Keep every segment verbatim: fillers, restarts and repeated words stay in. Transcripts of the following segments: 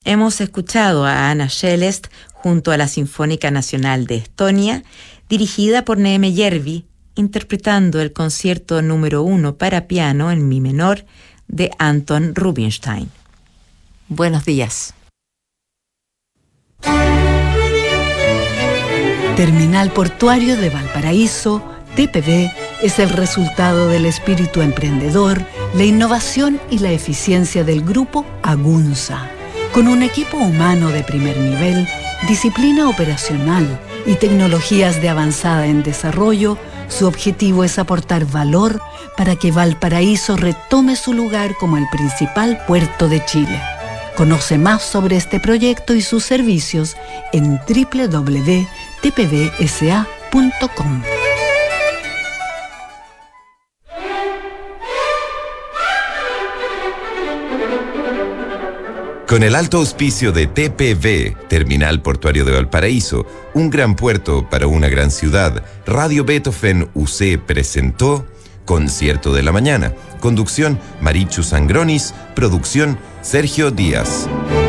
Hemos escuchado a Anna Shelest junto a la Sinfónica Nacional de Estonia, dirigida por Neeme Järvi, interpretando el concierto número uno para piano en mi menor de Anton Rubinstein. Buenos días. Terminal Portuario de Valparaíso, T P V, es el resultado del espíritu emprendedor, la innovación y la eficiencia del grupo Agunza. Con un equipo humano de primer nivel, disciplina operacional y tecnologías de avanzada en desarrollo, su objetivo es aportar valor para que Valparaíso retome su lugar como el principal puerto de Chile. Conoce más sobre este proyecto y sus servicios en doble u doble u doble u punto t p v s a punto com. Con el alto auspicio de T P V, Terminal Portuario de Valparaíso, un gran puerto para una gran ciudad, Radio Beethoven U C presentó Concierto de la Mañana. Conducción, Marichu Sangronis. Producción, Sergio Díaz.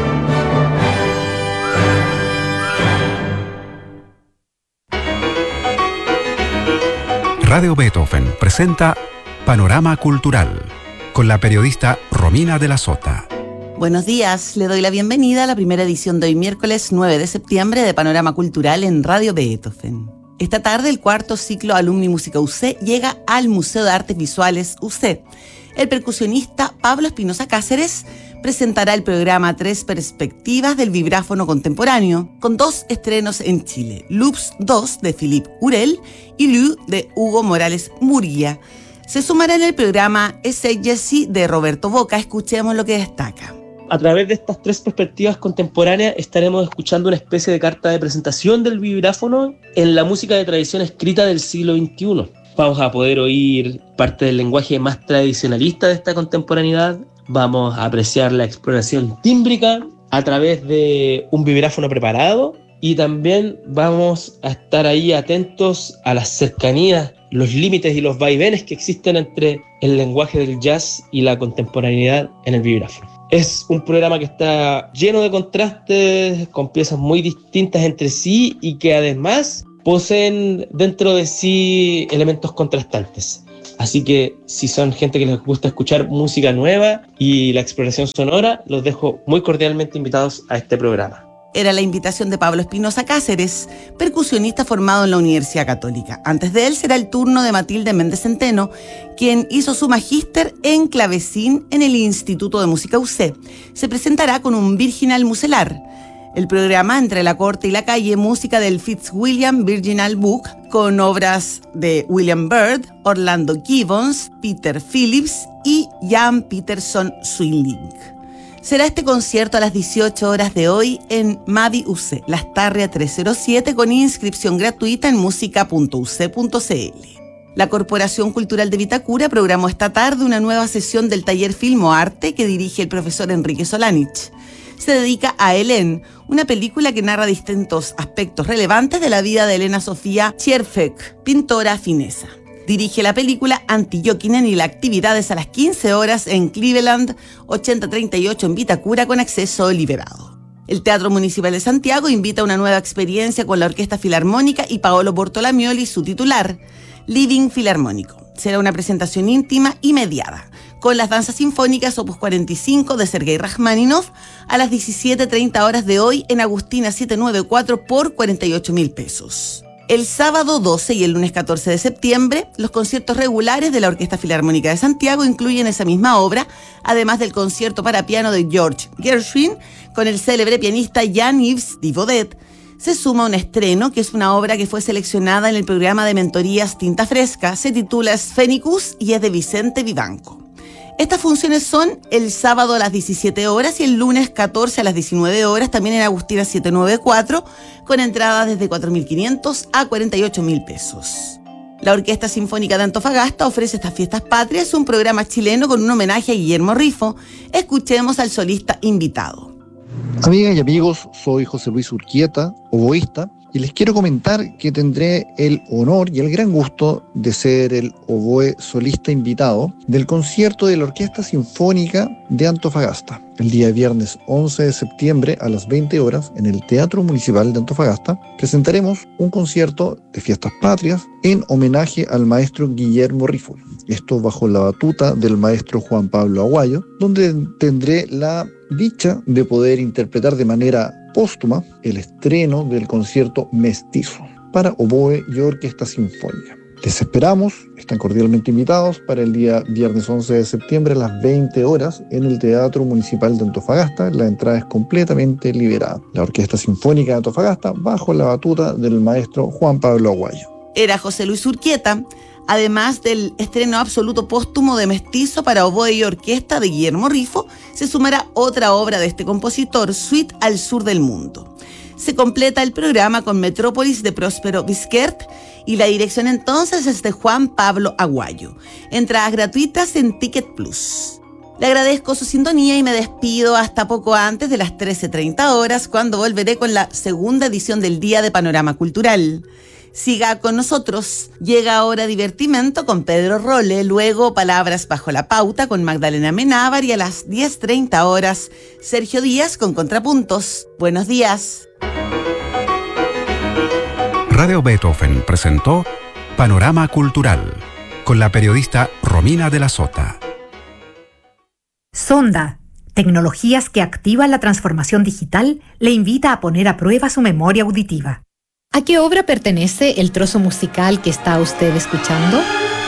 Radio Beethoven presenta Panorama Cultural, con la periodista Romina de la Sota. Buenos días, le doy la bienvenida a la primera edición de hoy miércoles nueve de septiembre de Panorama Cultural en Radio Beethoven. Esta tarde el cuarto ciclo Alumni Música U C llega al Museo de Artes Visuales U C. El percusionista Pablo Espinosa Cáceres presentará el programa Tres Perspectivas del Vibráfono Contemporáneo, con dos estrenos en Chile, Loops dos de Philippe Urel y Lu de Hugo Morales Murguía. Se sumará en el programa Essay Jessie de Roberto Boca. Escuchemos lo que destaca. A través de estas tres perspectivas contemporáneas estaremos escuchando una especie de carta de presentación del vibráfono en la música de tradición escrita del siglo veintiuno. Vamos a poder oír parte del lenguaje más tradicionalista de esta contemporaneidad. Vamos a apreciar la exploración tímbrica a través de un vibráfono preparado y también vamos a estar ahí atentos a las cercanías, los límites y los vaivenes que existen entre el lenguaje del jazz y la contemporaneidad en el vibráfono. Es un programa que está lleno de contrastes, con piezas muy distintas entre sí y que además poseen dentro de sí elementos contrastantes. Así que si son gente que les gusta escuchar música nueva y la exploración sonora, los dejo muy cordialmente invitados a este programa. Era la invitación de Pablo Espinosa Cáceres, percusionista formado en la Universidad Católica. Antes de él será el turno de Matilde Méndez Centeno, quien hizo su magíster en clavecín en el Instituto de Música U C. Se presentará con un Virginal Muselar. El programa Entre la Corte y la Calle, música del Fitzwilliam Virginal Book, con obras de William Byrd, Orlando Gibbons, Peter Phillips y Jan Peterson Swingling. Será este concierto a las dieciocho horas de hoy en Mavi U C, Las Tarria trescientos siete, con inscripción gratuita en música punto u c punto c l. La Corporación Cultural de Vitacura programó esta tarde una nueva sesión del taller Filmoarte que dirige el profesor Enrique Solanich. Se dedica a Helene, una película que narra distintos aspectos relevantes de la vida de Elena Sofía Tcherfek, pintora finesa. Dirige la película Antti Jokinen y las actividades a las quince horas en Cleveland ochenta treinta y ocho en Vitacura con acceso liberado. El Teatro Municipal de Santiago invita a una nueva experiencia con la Orquesta Filarmónica y Paolo Bortolamioli, su titular, Living Filarmónico. Será una presentación íntima y mediada, con las danzas sinfónicas Opus cuarenta y cinco de Sergei Rachmaninoff a las diecisiete treinta horas de hoy en Agustina setecientos noventa y cuatro por cuarenta y ocho mil pesos. El sábado doce y el lunes catorce de septiembre, los conciertos regulares de la Orquesta Filarmónica de Santiago incluyen esa misma obra, además del concierto para piano de George Gershwin con el célebre pianista Jan-Yves Dibaudet. Se suma un estreno, que es una obra que fue seleccionada en el programa de mentorías Tinta Fresca. Se titula Sphenicus y es de Vicente Vivanco. Estas funciones son el sábado a las diecisiete horas y el lunes catorce a las diecinueve horas, también en Agustina setecientos noventa y cuatro, con entradas desde cuatro mil quinientos a cuarenta y ocho mil pesos. La Orquesta Sinfónica de Antofagasta ofrece estas fiestas patrias, un programa chileno con un homenaje a Guillermo Rifo. Escuchemos al solista invitado. Amigas y amigos, soy José Luis Urquieta, oboísta, Y les quiero comentar que tendré el honor y el gran gusto de ser el oboe solista invitado del concierto de la Orquesta Sinfónica de Antofagasta. El día viernes once de septiembre a las veinte horas en el Teatro Municipal de Antofagasta presentaremos un concierto de fiestas patrias en homenaje al maestro Guillermo Rifo. Esto bajo la batuta del maestro Juan Pablo Aguayo, donde tendré la dicha de poder interpretar de manera póstuma el estreno del concierto Mestizo para oboe y orquesta sinfónica. Les esperamos, están cordialmente invitados para el día viernes once de septiembre a las veinte horas en el Teatro Municipal de Antofagasta. La entrada es completamente liberada. La Orquesta Sinfónica de Antofagasta bajo la batuta del maestro Juan Pablo Aguayo. Era José Luis Urquieta, además del estreno absoluto póstumo de Mestizo para oboe y orquesta de Guillermo Rifo, se sumará otra obra de este compositor, Suite al Sur del Mundo. Se completa el programa con Metrópolis de Próspero Vizquert y la dirección entonces es de Juan Pablo Aguayo. Entradas gratuitas en Ticket Plus. Le agradezco su sintonía y me despido hasta poco antes de las trece treinta horas, cuando volveré con la segunda edición del Día de Panorama Cultural. Siga con nosotros. Llega ahora Divertimento con Pedro Rolle, luego Palabras bajo la pauta con Magdalena Menábar y a las diez treinta horas Sergio Díaz con Contrapuntos. Buenos días. Radio Beethoven presentó Panorama Cultural con la periodista Romina de la Sota. Sonda, tecnologías que activan la transformación digital, le invita a poner a prueba su memoria auditiva. ¿A qué obra pertenece el trozo musical que está usted escuchando?